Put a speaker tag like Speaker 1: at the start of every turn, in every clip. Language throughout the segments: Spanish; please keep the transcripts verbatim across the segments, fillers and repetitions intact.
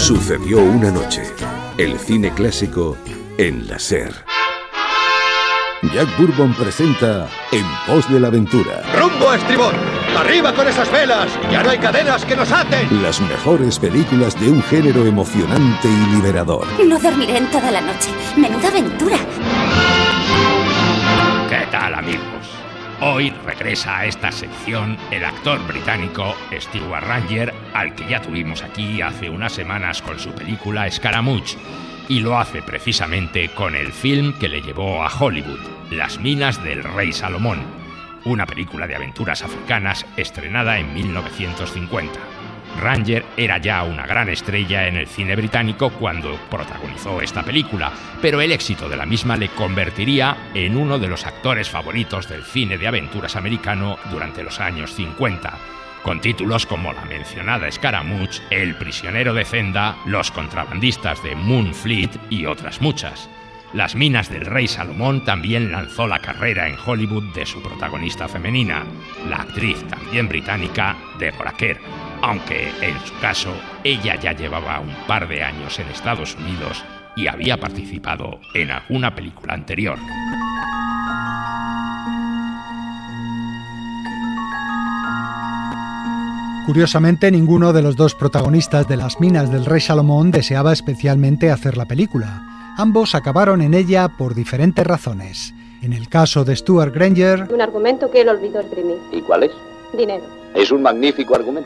Speaker 1: Sucedió una noche. El cine clásico en la SER. Jack Bourbon presenta En pos de la aventura.
Speaker 2: ¡Rumbo a estribor! ¡Arriba con esas velas! ¡Ya no hay cadenas que nos aten!
Speaker 1: Las mejores películas de un género emocionante y liberador.
Speaker 3: No dormiré en toda la noche. ¡Menuda aventura!
Speaker 4: ¿Qué tal, amigos? Hoy regresa a esta sección el actor británico Stewart Ranger, al que ya tuvimos aquí hace unas semanas con su película Scaramouche, y lo hace precisamente con el film que le llevó a Hollywood, Las minas del rey Salomón, una película de aventuras africanas estrenada en mil novecientos cincuenta. Ranger era ya una gran estrella en el cine británico cuando protagonizó esta película, pero el éxito de la misma le convertiría en uno de los actores favoritos del cine de aventuras americano durante los años cincuenta, con títulos como la mencionada Scaramouche, El prisionero de Zenda, Los contrabandistas de Moonfleet y otras muchas. Las minas del rey Salomón también lanzó la carrera en Hollywood de su protagonista femenina, la actriz también británica Deborah Kerr, aunque en su caso ella ya llevaba un par de años en Estados Unidos y había participado en alguna película anterior.
Speaker 5: Curiosamente, ninguno de los dos protagonistas de Las minas del rey Salomón deseaba especialmente hacer la película. Ambos acabaron en ella por diferentes razones. En el caso de Stewart Granger,
Speaker 6: un argumento que él olvidó esgrimir.
Speaker 7: ¿Y cuál es?
Speaker 6: Dinero.
Speaker 7: Es un magnífico argumento.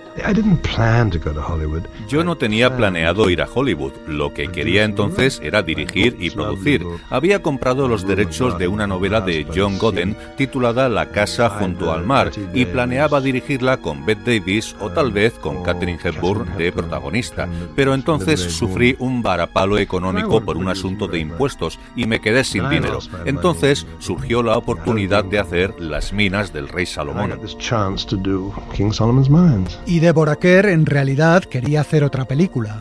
Speaker 8: Yo no tenía planeado ir a Hollywood. Lo que quería entonces era dirigir y producir. Había comprado los derechos de una novela de John Godden titulada La casa junto al mar y planeaba dirigirla con Bette Davis o tal vez con Katharine Hepburn de protagonista. Pero entonces sufrí un varapalo económico por un asunto de impuestos y me quedé sin dinero. Entonces surgió la oportunidad de hacer Las minas del rey Salomón.
Speaker 5: King Solomon's Mines. Y Deborah Kerr en realidad quería hacer otra película.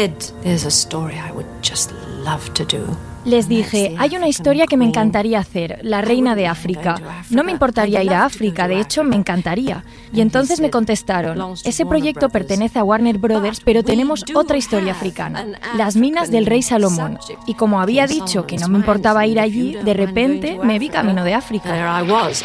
Speaker 9: Les dije, hay una historia que me encantaría hacer, La reina de África. No me importaría ir a África, de hecho me encantaría. Y entonces me contestaron, ese proyecto pertenece a Warner Brothers, pero tenemos otra historia africana, Las minas del rey Salomón. Y como había dicho que no me importaba ir allí, de repente me vi camino de África.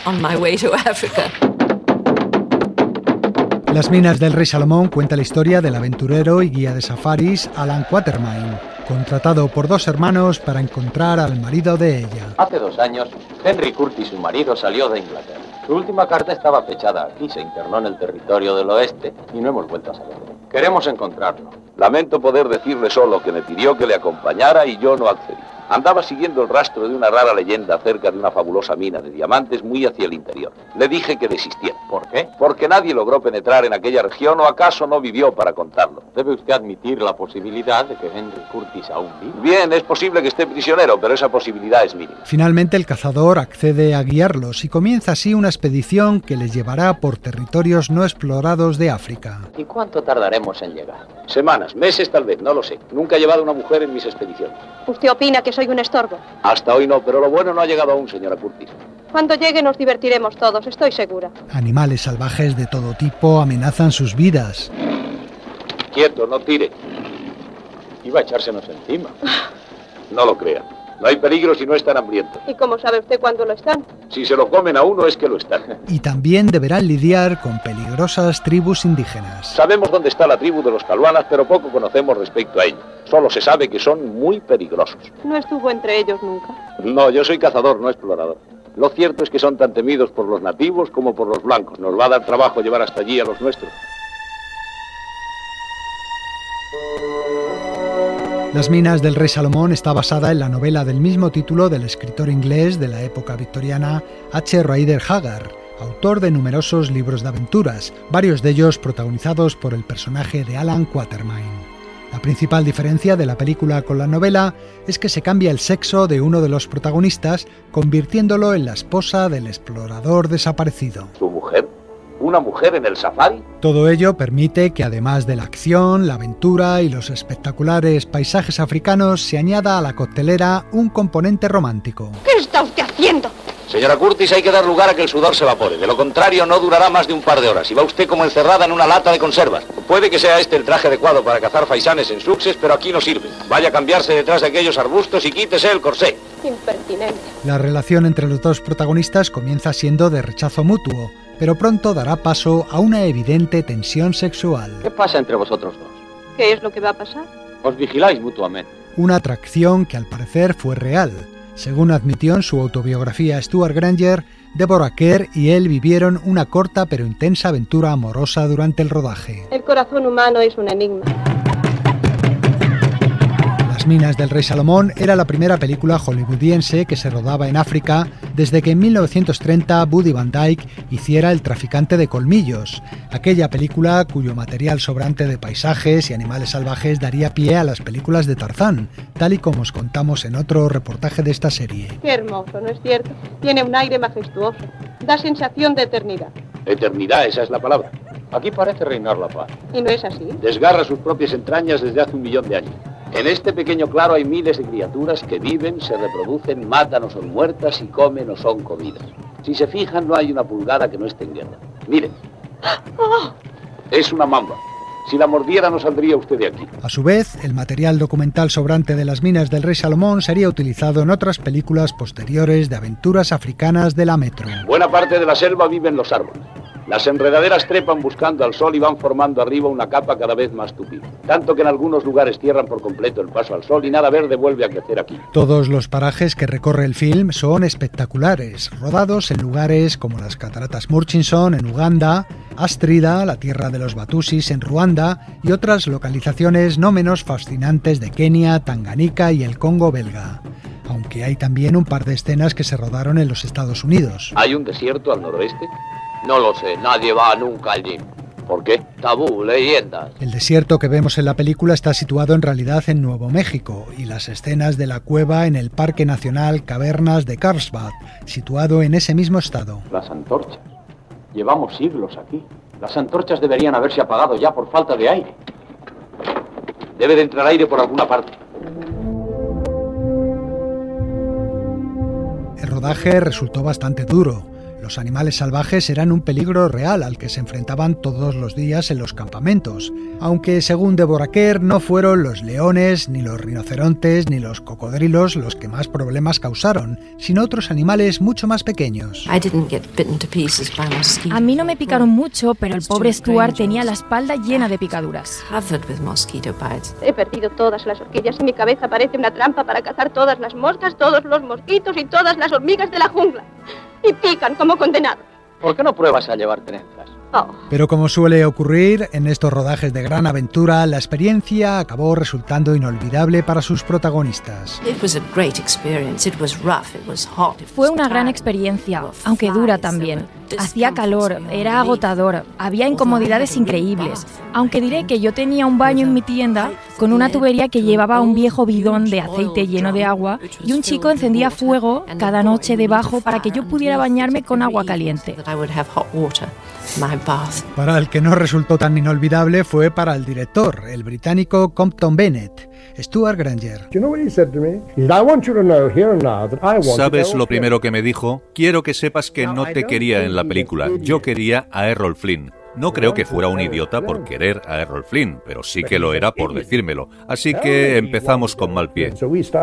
Speaker 5: Las minas del rey Salomón cuenta la historia del aventurero y guía de safaris Alan Quatermain, contratado por dos hermanos para encontrar al marido de ella.
Speaker 7: Hace dos años, Henry Curtis, su marido, salió de Inglaterra. Su última carta estaba fechada aquí, se internó en el territorio del oeste y no hemos vuelto a saberlo. Queremos encontrarlo. Lamento poder decirle solo que me pidió que le acompañara y yo no accedí. Andaba siguiendo el rastro de una rara leyenda acerca de una fabulosa mina de diamantes muy hacia el interior. Le dije que desistiera. ¿Por qué? Porque nadie logró penetrar en aquella región o acaso no vivió para contarlo.
Speaker 10: Debe usted admitir la posibilidad de que Henry Curtis aún vive.
Speaker 7: Bien, es posible que esté prisionero, pero esa posibilidad es mínima.
Speaker 5: Finalmente el cazador accede a guiarlos y comienza así una expedición que les llevará por territorios no explorados de África.
Speaker 7: ¿Y cuánto tardaremos en llegar? Semanas, meses tal vez, no lo sé. Nunca he llevado una mujer en mis expediciones.
Speaker 6: ¿Usted opina que soy un estorbo?
Speaker 7: Hasta hoy no, pero lo bueno no ha llegado aún, señora Curtis.
Speaker 6: Cuando llegue nos divertiremos todos, estoy segura.
Speaker 5: Animales salvajes de todo tipo amenazan sus vidas.
Speaker 7: Quieto, no tire.
Speaker 10: Iba a echársenos encima.
Speaker 7: No lo crean. No hay peligro si no están hambrientos.
Speaker 6: ¿Y cómo sabe usted cuándo lo están?
Speaker 7: Si se lo comen a uno es que lo están.
Speaker 5: Y también deberán lidiar con peligrosas tribus indígenas.
Speaker 7: Sabemos dónde está la tribu de los Caluanas, pero poco conocemos respecto a ellos. Solo se sabe que son muy peligrosos.
Speaker 6: ¿No estuvo entre ellos nunca?
Speaker 7: No, yo soy cazador, no explorador. Lo cierto es que son tan temidos por los nativos como por los blancos. Nos va a dar trabajo llevar hasta allí a los nuestros.
Speaker 5: Las minas del rey Salomón está basada en la novela del mismo título del escritor inglés de la época victoriana H. Rider Haggard, autor de numerosos libros de aventuras, varios de ellos protagonizados por el personaje de Alan Quatermain. La principal diferencia de la película con la novela es que se cambia el sexo de uno de los protagonistas, convirtiéndolo en la esposa del explorador desaparecido.
Speaker 7: ¿Su mujer? ¿Una mujer en el safari?
Speaker 5: Todo ello permite que además de la acción, la aventura y los espectaculares paisajes africanos se añada a la coctelera un componente romántico.
Speaker 6: ¿Qué está usted haciendo?
Speaker 7: Señora Curtis, hay que dar lugar a que el sudor se evapore. De lo contrario, no durará más de un par de horas. Y va usted como encerrada en una lata de conservas. Puede que sea este el traje adecuado para cazar faisanes en suxes, pero aquí no sirve. Vaya a cambiarse detrás de aquellos arbustos y quítese el corsé.
Speaker 6: Impertinente.
Speaker 5: La relación entre los dos protagonistas comienza siendo de rechazo mutuo, pero pronto dará paso a una evidente tensión sexual.
Speaker 10: ¿Qué pasa entre vosotros dos?
Speaker 6: ¿Qué es lo que va a pasar?
Speaker 10: Os vigiláis mutuamente.
Speaker 5: Una atracción que al parecer fue real. Según admitió en su autobiografía Stuart Granger, Deborah Kerr y él vivieron una corta pero intensa aventura amorosa durante el rodaje.
Speaker 6: El corazón humano es un enigma.
Speaker 5: Las minas del rey Salomón era la primera película hollywoodiense que se rodaba en África desde que en mil novecientos treinta Buddy Van Dyke hiciera El traficante de colmillos, aquella película cuyo material sobrante de paisajes y animales salvajes daría pie a las películas de Tarzán, tal y como os contamos en otro reportaje de esta serie.
Speaker 6: Qué hermoso, ¿no es cierto? Tiene un aire majestuoso. Da sensación de eternidad.
Speaker 7: Eternidad, esa es la palabra. Aquí parece reinar la paz.
Speaker 6: ¿Y no es así?
Speaker 7: Desgarra sus propias entrañas desde hace un millón de años. En este pequeño claro hay miles de criaturas que viven, se reproducen, matan o son muertas y comen o son comidas. Si se fijan, no hay una pulgada que no esté en guerra. Miren.
Speaker 6: Oh.
Speaker 7: Es una mamba. Si la mordiera no saldría usted de aquí.
Speaker 5: A su vez, el material documental sobrante de las minas del rey Salomón sería utilizado en otras películas posteriores de aventuras africanas de la Metro.
Speaker 7: Buena parte de la selva viven los árboles. Las enredaderas trepan buscando al sol y van formando arriba una capa cada vez más tupida. Tanto que en algunos lugares cierran por completo el paso al sol y nada verde vuelve a crecer aquí.
Speaker 5: Todos los parajes que recorre el film son espectaculares, rodados en lugares como las cataratas Murchison en Uganda, Astrida, la tierra de los Batusis en Ruanda y otras localizaciones no menos fascinantes de Kenia, Tanganica y el Congo belga. Aunque hay también un par de escenas que se rodaron en los Estados Unidos.
Speaker 7: ¿Hay un desierto al noroeste?
Speaker 10: No lo sé, nadie va nunca allí.
Speaker 7: ¿Por qué?
Speaker 10: Tabú, leyendas.
Speaker 5: El desierto que vemos en la película está situado en realidad en Nuevo México y las escenas de la cueva en el Parque Nacional Cavernas de Carlsbad, situado en ese mismo estado.
Speaker 7: Las antorchas. Llevamos siglos aquí. Las antorchas deberían haberse apagado ya por falta de aire. Debe de entrar aire por alguna parte.
Speaker 5: El rodaje resultó bastante duro. Los animales salvajes eran un peligro real al que se enfrentaban todos los días en los campamentos, aunque según Deborah Kerr no fueron los leones, ni los rinocerontes, ni los cocodrilos los que más problemas causaron, sino otros animales mucho más pequeños.
Speaker 9: A mí no me picaron mucho, pero el pobre Stuart tenía la espalda llena de picaduras.
Speaker 6: He perdido todas las horquillas y mi cabeza parece una trampa para cazar todas las moscas, todos los mosquitos y todas las hormigas de la jungla. Y pican como condenados.
Speaker 10: ¿Por qué no pruebas a llevar trenzas?
Speaker 6: Oh.
Speaker 5: Pero como suele ocurrir en estos rodajes de gran aventura, la experiencia acabó resultando inolvidable para sus protagonistas.
Speaker 9: Fue una gran experiencia, aunque dura también. Hacía calor, era agotador, había incomodidades increíbles, aunque diré que yo tenía un baño en mi tienda con una tubería que llevaba un viejo bidón de aceite lleno de agua y un chico encendía fuego cada noche debajo para que yo pudiera bañarme con agua caliente.
Speaker 5: Para el que no resultó tan inolvidable fue para el director, el británico Compton Bennett. Stuart Granger.
Speaker 8: ¿Sabes lo primero que me dijo? Quiero que sepas que no te quería en la película. Yo quería a Errol Flynn. No creo que fuera un idiota por querer a Errol Flynn, pero sí que lo era por decírmelo. Así que empezamos con mal pie.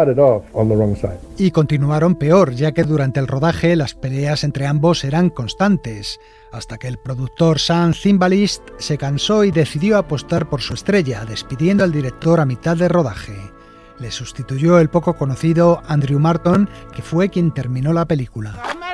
Speaker 5: Y continuaron peor, ya que durante el rodaje las peleas entre ambos eran constantes, hasta que el productor Sam Zimbalist se cansó y decidió apostar por su estrella, despidiendo al director a mitad de rodaje. Le sustituyó el poco conocido Andrew Marton, que fue quien terminó la película.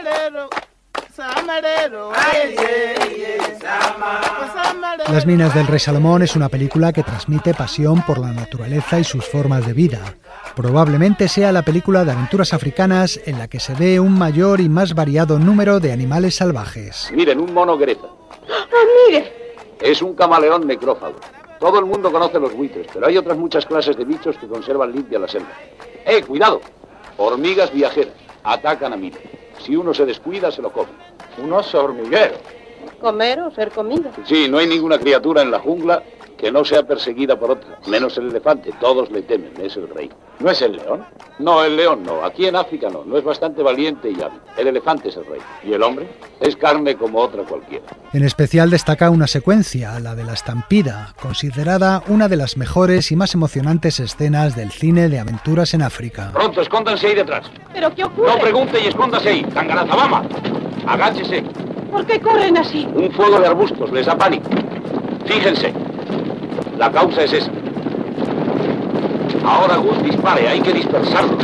Speaker 5: Las minas del rey Salomón es una película que transmite pasión por la naturaleza y sus formas de vida. Probablemente sea la película de aventuras africanas en la que se ve un mayor y más variado número de animales salvajes.
Speaker 7: Miren, un mono greta.
Speaker 6: ¡Ah, mire!
Speaker 7: Es un camaleón necrófago. Todo el mundo conoce los buitres, pero hay otras muchas clases de bichos que conservan limpia la selva. ¡Eh, cuidado! Hormigas viajeras. Atacan a miles. Si uno se descuida, se lo come. Un oso hormiguero.
Speaker 6: ¿Comer o ser comido?
Speaker 7: Sí, no hay ninguna criatura en la jungla que que no sea perseguida por otra, menos el elefante. Todos le temen, es el rey. ¿No es el león? No, el león no. Aquí en África no. No es bastante valiente y hábil. El elefante es el rey. ¿Y el hombre? Es carne como otra cualquiera.
Speaker 5: En especial destaca una secuencia, la de la estampida, considerada una de las mejores y más emocionantes escenas del cine de aventuras en África.
Speaker 7: Pronto, escóndanse ahí detrás.
Speaker 6: ¿Pero qué ocurre?
Speaker 7: No pregunte y escóndase ahí. Tangarazabama. Agáchese.
Speaker 6: ¿Por qué corren así?
Speaker 7: Un fuego de arbustos les da pánico. Fíjense. La causa es esa. Ahora Gus dispare, hay que dispersarlos.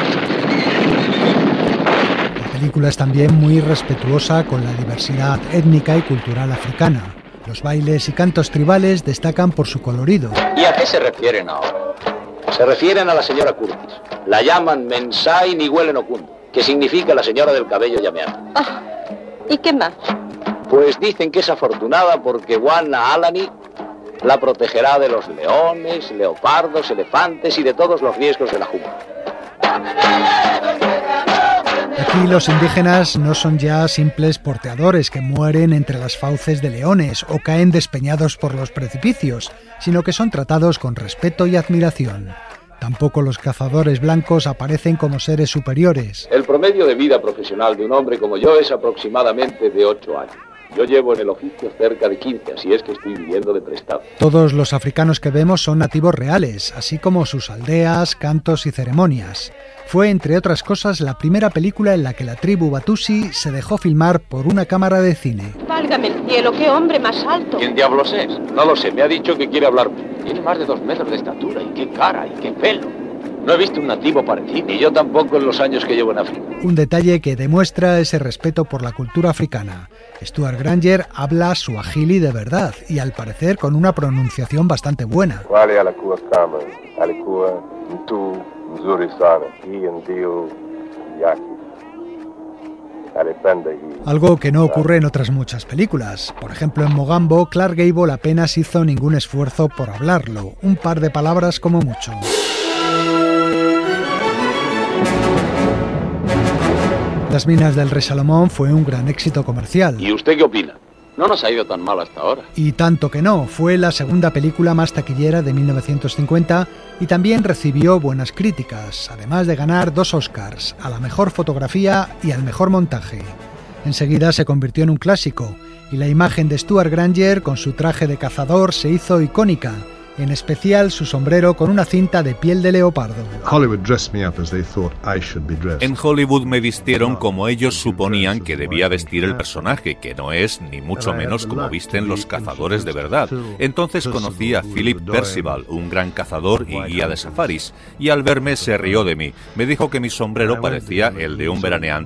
Speaker 5: La película es también muy respetuosa con la diversidad étnica y cultural africana. Los bailes y cantos tribales destacan por su colorido.
Speaker 7: ¿Y a qué se refieren ahora? Se refieren a la señora Curtis. La llaman Mensai Niguele Nokundu, que significa la señora del cabello llameante.
Speaker 6: Ah, ¿y qué más?
Speaker 7: Pues dicen que es afortunada porque Wana Alani la protegerá de los leones, leopardos, elefantes y de todos los riesgos de la jungla.
Speaker 5: Aquí los indígenas no son ya simples porteadores que mueren entre las fauces de leones o caen despeñados por los precipicios, sino que son tratados con respeto y admiración. Tampoco los cazadores blancos aparecen como seres superiores.
Speaker 7: El promedio de vida profesional de un hombre como yo es aproximadamente de ocho años. Yo llevo en el oficio cerca de quince, así es que estoy viviendo de prestado.
Speaker 5: Todos los africanos que vemos son nativos reales, así como sus aldeas, cantos y ceremonias. Fue, entre otras cosas, la primera película en la que la tribu Batusi se dejó filmar por una cámara de cine.
Speaker 6: Válgame el cielo, qué hombre más alto.
Speaker 7: ¿Quién diablos es? No lo sé, me ha dicho que quiere hablarme. Tiene más de dos metros de estatura, y qué cara, y qué pelo. No he visto un nativo parecido, ni yo tampoco en los años que llevo en África.
Speaker 5: Un detalle que demuestra ese respeto por la cultura africana. Stuart Granger habla suajili de verdad y al parecer con una pronunciación bastante buena. Algo que no ocurre en otras muchas películas. Por ejemplo, en Mogambo, Clark Gable apenas hizo ningún esfuerzo por hablarlo, un par de palabras como mucho. Las minas del rey Salomón fue un gran éxito comercial.
Speaker 7: ¿Y usted qué opina? No nos ha ido tan mal hasta ahora.
Speaker 5: Y tanto que no, fue la segunda película más taquillera de mil novecientos cincuenta y también recibió buenas críticas, además de ganar dos Oscars, a la mejor fotografía y al mejor montaje. Enseguida se convirtió en un clásico y la imagen de Stuart Granger con su traje de cazador se hizo icónica, en especial su sombrero con una cinta de piel de leopardo.
Speaker 8: En Hollywood me vistieron como ellos suponían que debía vestir el personaje, que no es ni mucho menos como visten los cazadores de verdad. Entonces conocí a Philip Percival, un gran cazador y guía de safaris, y al verme se rió de mí. Me dijo que mi sombrero parecía el de un veraneante